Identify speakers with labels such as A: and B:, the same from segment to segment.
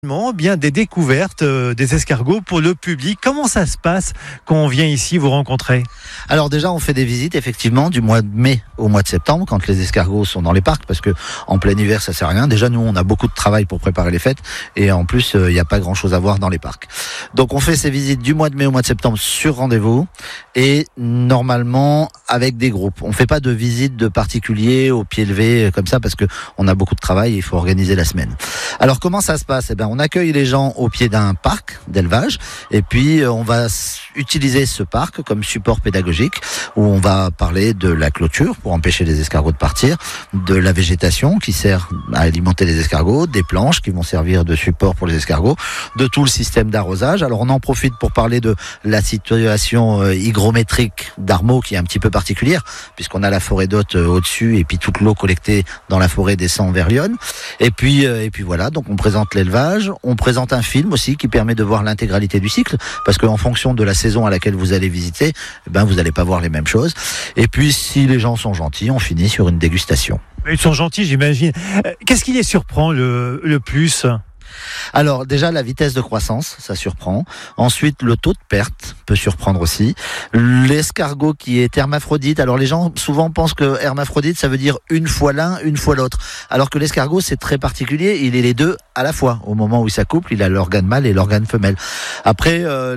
A: Bien des découvertes des escargots pour le public. Comment ça se passe quand on vient ici vous rencontrer?
B: Alors déjà, on fait des visites effectivement du mois de mai au mois de septembre quand les escargots sont dans les parcs, parce que en plein hiver ça sert à rien. Déjà nous on a beaucoup de travail pour préparer les fêtes et en plus il n'y a pas grand chose à voir dans les parcs. Donc on fait ces visites du mois de mai au mois de septembre sur rendez-vous et normalement avec des groupes. On fait pas de visite de particuliers au pied levé comme ça parce que on a beaucoup de travail et il faut organiser la semaine. Alors comment ça se passe? On accueille les gens au pied d'un parc d'élevage et puis on va utiliser ce parc comme support pédagogique où on va parler de la clôture pour empêcher les escargots de partir, de la végétation qui sert à alimenter les escargots, des planches qui vont servir de support pour les escargots, de tout le système d'arrosage. Alors on en profite pour parler de la situation hygrométrique d'Armeau qui est un petit peu particulière puisqu'on a la forêt d'Hôte au-dessus et puis toute l'eau collectée dans la forêt descend vers Lyon. Et puis voilà, donc on présente l'élevage. On présente un film aussi qui permet de voir l'intégralité du cycle parce qu'en fonction de la saison à laquelle vous allez visiter, vous n'allez pas voir les mêmes choses. Et puis si les gens sont gentils, on finit sur une dégustation.
A: Ils sont gentils, j'imagine. Qu'est-ce qui les surprend le plus ?
B: Alors déjà la vitesse de croissance, ça surprend. Ensuite le taux de perte peut surprendre aussi. L'escargot qui est hermaphrodite. Alors les gens souvent pensent que hermaphrodite ça veut dire une fois l'un, une fois l'autre. Alors que l'escargot c'est très particulier, il est les deux à la fois. Au moment où il s'accouple, il a l'organe mâle et l'organe femelle. Après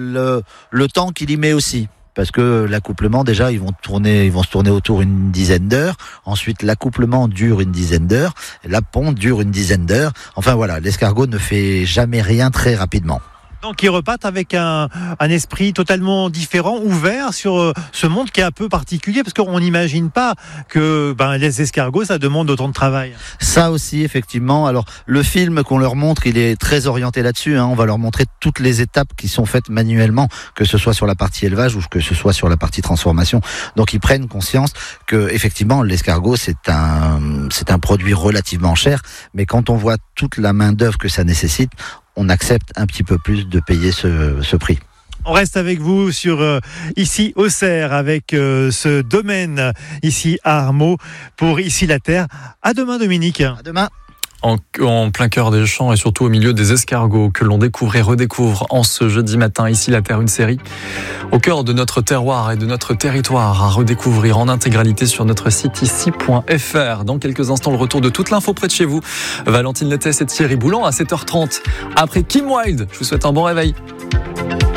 B: le temps qu'il y met aussi. Parce que l'accouplement, déjà, ils vont se tourner autour une dizaine d'heures. Ensuite, l'accouplement dure une dizaine d'heures. La ponte dure une dizaine d'heures. Enfin voilà, l'escargot ne fait jamais rien très rapidement.
A: Donc ils repartent avec un esprit totalement différent, ouvert sur ce monde qui est un peu particulier, parce qu'on n'imagine pas que les escargots, ça demande autant de travail.
B: Ça aussi, effectivement. Alors le film qu'on leur montre, il est très orienté là-dessus. On va leur montrer toutes les étapes qui sont faites manuellement, que ce soit sur la partie élevage ou que ce soit sur la partie transformation. Donc ils prennent conscience que effectivement l'escargot c'est un produit relativement cher, mais quand on voit toute la main d'œuvre que ça nécessite, on accepte un petit peu plus de payer ce prix.
A: On reste avec vous sur ici Auxerre avec ce domaine ici à Armeau pour Ici la Terre. À demain Dominique.
B: À demain.
C: En plein cœur des champs et surtout au milieu des escargots que l'on découvre et redécouvre en ce jeudi matin. Ici la Terre, une série au cœur de notre terroir et de notre territoire à redécouvrir en intégralité sur notre site ici.fr. Dans quelques instants, le retour de toute l'info près de chez vous. Valentine Lettès et Thierry Boulan à 7h30 après Kim Wilde. Je vous souhaite un bon réveil.